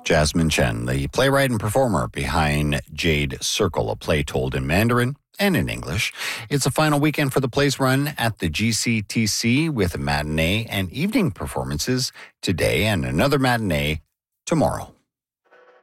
Jasmine Chen, the playwright and performer behind Jade Circle, a play told in Mandarin and in English. It's a final weekend for the play's run at the GCTC with matinee and evening performances today and another matinee tomorrow.